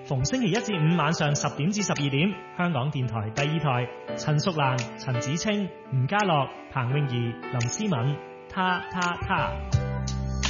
逢星期一至五晚上10點至12點，香港電台第二台，陳淑蘭、陳子清、吳家樂、彭詠儀、林思敏，他。